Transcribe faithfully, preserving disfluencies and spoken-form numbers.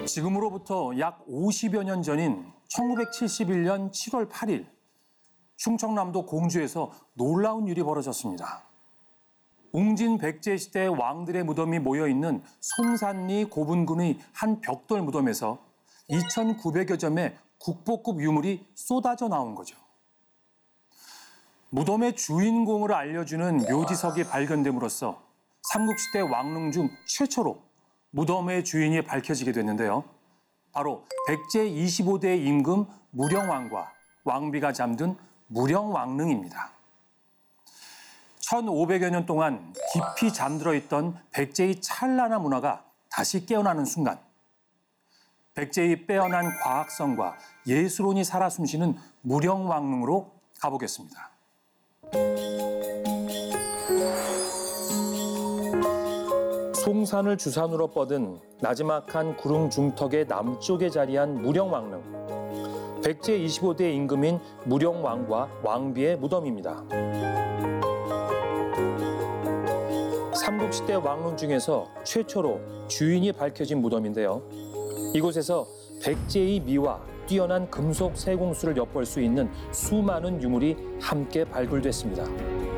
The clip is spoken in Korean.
지금으로부터 약 오십여 년 전인 천구백칠십일 년 칠월 팔일 충청남도 공주에서 놀라운 일이 벌어졌습니다. 웅진 백제 시대 왕들의 무덤이 모여있는 송산리 고분군의 한 벽돌 무덤에서 이천구백여 점의 국보급 유물이 쏟아져 나온 거죠. 무덤의 주인공을 알려주는 묘지석이 발견됨으로써 삼국시대 왕릉 중 최초로 무덤의 주인이 밝혀지게 됐는데요. 바로 백제 이십오 대 임금 무령왕과 왕비가 잠든 무령왕릉입니다. 천오백여 년 동안 깊이 잠들어 있던 백제의 찬란한 문화가 다시 깨어나는 순간, 백제의 빼어난 과학성과 예술혼이 살아 숨쉬는 무령왕릉으로 가보겠습니다. 송산을 주산으로 뻗은 나지막한 구릉 중턱의 남쪽에 자리한 무령왕릉. 백제 이십오 대 임금인 무령왕과 왕비의 무덤입니다. 삼국시대 왕릉 중에서 최초로 주인이 밝혀진 무덤인데요. 이곳에서 백제의 미와 뛰어난 금속 세공수를 엿볼 수 있는 수많은 유물이 함께 발굴됐습니다.